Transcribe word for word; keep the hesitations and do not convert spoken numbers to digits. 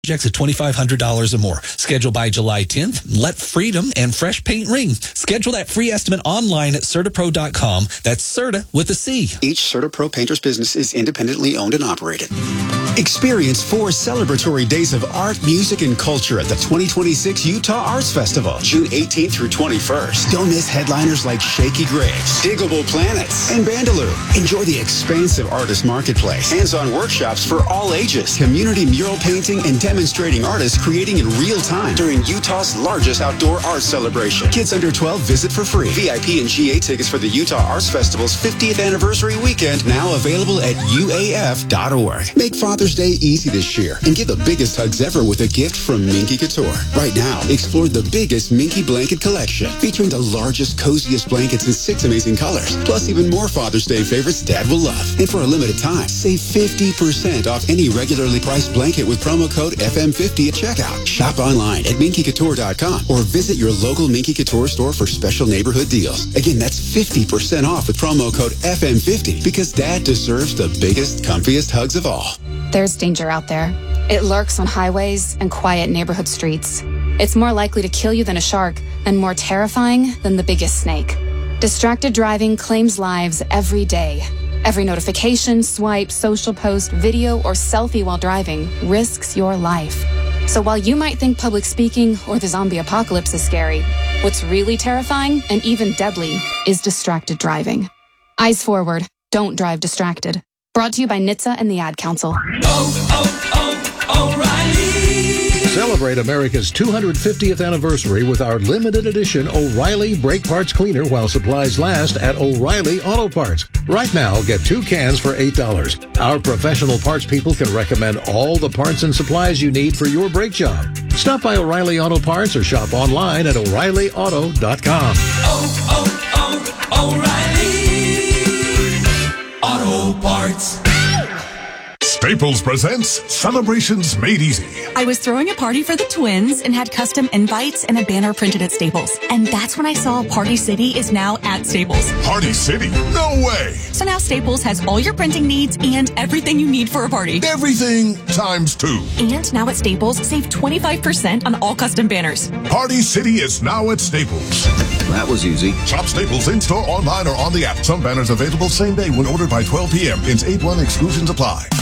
projects at twenty-five hundred dollars or more. Schedule by July tenth. Let freedom and fresh paint ring. Schedule that free estimate online at CertaPro dot com. That's Certa with a C. Each CertaPro painter's business is independently owned and operated. Experience four celebratory days of art, music, and culture at the twenty twenty-six Utah Arts Festival, June eighteenth through twenty-first. Don't miss headliners like Shaky Graves, Diggable Planets, and Bandaloo. Enjoy the expansive artist marketplace, hands-on workshops for all ages, community mural painting, and demonstrating artists creating in real time during Utah's largest outdoor art celebration. Kids under twelve visit for free. V I P and G A tickets for the Utah Arts Festival's fiftieth anniversary weekend now available at U A F dot org. Make Father's Day easy this year and give the biggest hugs ever with a gift from Minky Couture. Right now, explore the biggest Minky blanket collection featuring the largest, coziest blankets in six amazing colors, plus even more Father's Day favorites Dad will love. And for a limited time, save fifty percent off any regularly priced blanket with promo code F M fifty at checkout. Shop online at Minky Couture dot com or visit your local Minky Couture store for special neighborhood deals. Again, that's fifty percent off with promo code F M fifty because Dad deserves the biggest, comfiest hugs of all. There's danger out there. It lurks on highways and quiet neighborhood streets. It's more likely to kill you than a shark and more terrifying than the biggest snake. Distracted driving claims lives every day. Every notification, swipe, social post, video, or selfie while driving risks your life. So while you might think public speaking or the zombie apocalypse is scary, what's really terrifying and even deadly is distracted driving. Eyes forward. Don't drive distracted. Brought to you by N H T S A and the Ad Council. Oh, oh, oh, O'Reilly! Celebrate America's two hundred fiftieth anniversary with our limited edition O'Reilly Brake Parts Cleaner while supplies last at O'Reilly Auto Parts. Right now, get two cans for eight dollars. Our professional parts people can recommend all the parts and supplies you need for your brake job. Stop by O'Reilly Auto Parts or shop online at O'Reilly Auto dot com. Oh, oh, oh, O'Reilly Auto Parts. Staples presents Celebrations Made Easy. I was throwing a party for the twins and had custom invites and a banner printed at Staples. And that's when I saw Party City is now at Staples. Party City? No way! So now Staples has all your printing needs and everything you need for a party. Everything times two. And now at Staples, save twenty-five percent on all custom banners. Party City is now at Staples. That was easy. Shop Staples in-store, online, or on the app. Some banners available same day when ordered by twelve p.m. Ins eight one exclusions apply.